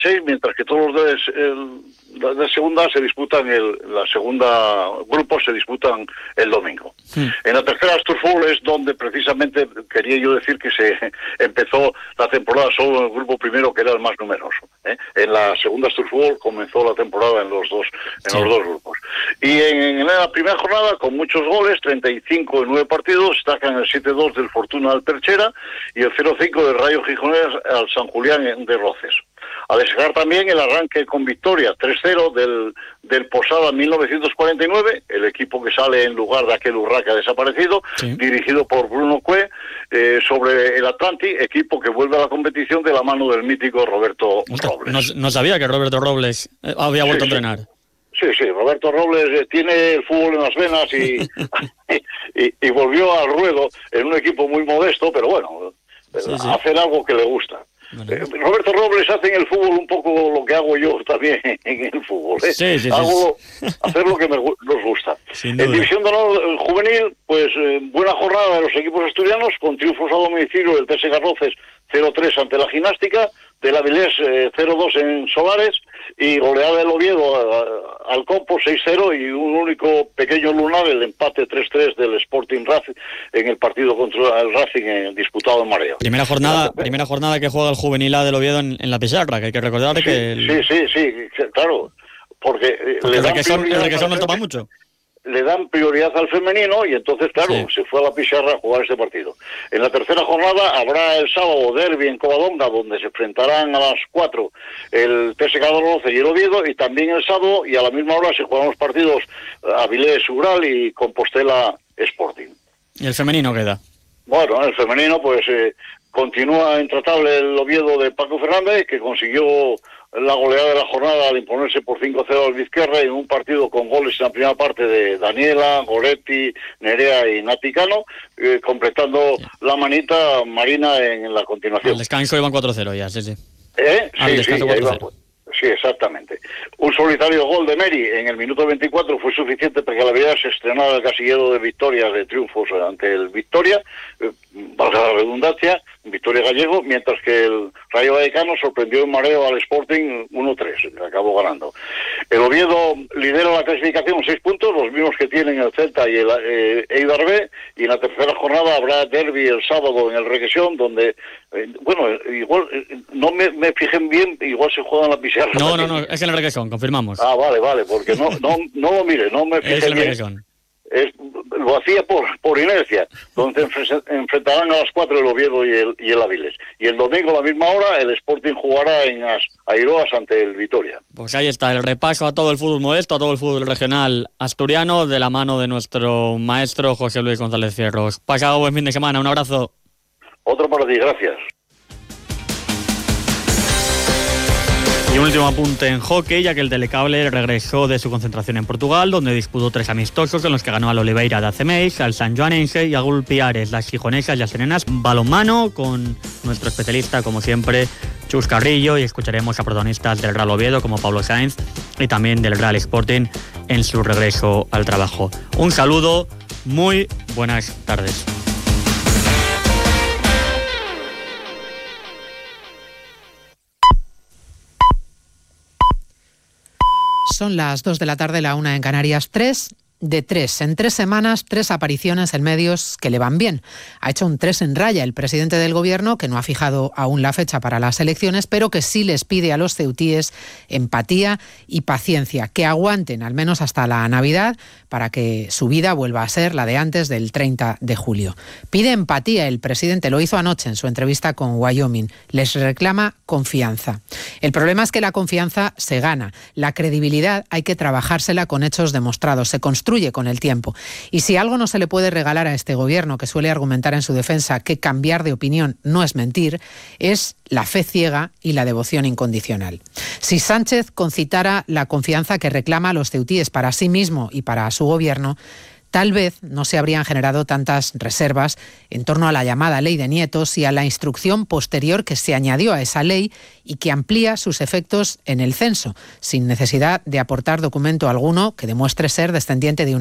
6, mientras que todos los de segunda se disputan la segunda grupo se disputan el domingo. En la tercera Asturfútbol es donde precisamente quería yo decir que se empezó la temporada solo en el grupo primero, que era el más numeroso. En la segunda Asturfútbol comenzó la temporada en los dos grupos. Y en la primera jornada, con muchos goles, 35 en 9 partidos, destacan el 7-2 del Fortuna al Perchera y el 0-5 del Rayo Gijonés al San Julián de Roces. A destacar también el arranque con victoria 3-0 del Posada 1949, el equipo que sale en lugar de aquel Urraca desaparecido, dirigido por Bruno Cue, sobre el Atlanti, equipo que vuelve a la competición de la mano del mítico Roberto Robles. No sabía que Roberto Robles había vuelto a entrenar. Sí, Roberto Robles tiene el fútbol en las venas y volvió al ruedo en un equipo muy modesto, pero bueno, hacer algo que le gusta. Roberto Robles hace en el fútbol un poco lo que hago yo también en el fútbol. Hacer lo que nos gusta. En División de Honor juvenil, pues buena jornada de los equipos asturianos, con triunfos a domicilio del TS Garroces 0-3 ante la Gimnástica, del Avilés 0-2 en Solares, y goleada del Oviedo al Compo 6-0, y un único pequeño lunar, el empate 3-3 del Sporting Racing en el partido contra el Racing disputado en Mareo. Primera jornada que juega el Juvenil A del Oviedo en la Pizarra, que hay que recordar que... Sí, claro, porque el Requesón nos toma mucho. Le dan prioridad al femenino y entonces, claro, se fue a la Pizarra a jugar ese partido. En la tercera jornada habrá el sábado derbi en Covadonga, donde se enfrentarán a las 4 el TSK Garroce y el Oviedo, y también el sábado y a la misma hora se juegan los partidos Avilés Ural y Compostela Sporting. ¿Y el femenino queda? Bueno, el femenino pues continúa intratable el Oviedo de Paco Fernández, que consiguió la goleada de la jornada al imponerse por 5-0 al Vizquerra en un partido con goles en la primera parte de Daniela, Goretti, Nerea y Naticano, completando la manita Marina en la continuación. Al descanso iban 4-0 ya, sí. Al descanso 4-0. Sí, exactamente. Un solitario gol de Meri en el minuto 24 fue suficiente para que la Villarreal se estrenara el casillero de victorias, de triunfos ante el Victoria, valga la redundancia, Victoria Gallego, mientras que el Rayo Vallecano sorprendió en Mareo al Sporting 1-3, que acabó ganando. El Oviedo lidera la clasificación 6 puntos, los mismos que tienen el Celta y el Eibar B, y en la tercera jornada habrá derbi el sábado en el Requesón, donde, igual, no me fijen bien, igual se juega en la Pizarra. No, es en el Requesón, confirmamos. Ah, vale, porque no lo mire, no me fijen bien. Es el Requesón. Lo hacía por inercia, donde enfrentarán a las 4 el Oviedo y el Avilés. Y el domingo a la misma hora el Sporting jugará en Airoas ante el Vitoria. Pues ahí está el repaso a todo el fútbol modesto, a todo el fútbol regional asturiano, de la mano de nuestro maestro José Luis González Fierros. Pasado buen fin de semana, un abrazo. Otro para ti, gracias. Y un último apunte en hockey, ya que el Telecable regresó de su concentración en Portugal, donde disputó 3 amistosos en los que ganó al Oliveira de Acemeis, al San Joanense y a Gulpiares, las Gijonesas y las Serenas. Balonmano con nuestro especialista, como siempre, Chus Carrillo, y escucharemos a protagonistas del Real Oviedo como Pablo Sainz y también del Real Sporting en su regreso al trabajo. Un saludo, muy buenas tardes. Son las 2 de la tarde, la 1 en Canarias. 3 de 3. En 3 semanas, 3 apariciones en medios que le van bien. Ha hecho un 3 en raya el presidente del Gobierno, que no ha fijado aún la fecha para las elecciones, pero que sí les pide a los ceutíes empatía y paciencia, que aguanten al menos hasta la Navidad para que su vida vuelva a ser la de antes del 30 de julio. Pide empatía el presidente, lo hizo anoche en su entrevista con Wyoming. Les reclama confianza. El problema es que la confianza se gana. La credibilidad hay que trabajársela con hechos demostrados. Se construye con el tiempo. Y si algo no se le puede regalar a este gobierno, que suele argumentar en su defensa que cambiar de opinión no es mentir, es la fe ciega y la devoción incondicional. Si Sánchez concitara la confianza que reclama a los ceutíes para sí mismo y para su gobierno, tal vez no se habrían generado tantas reservas en torno a la llamada ley de nietos y a la instrucción posterior que se añadió a esa ley y que amplía sus efectos en el censo, sin necesidad de aportar documento alguno que demuestre ser descendiente de un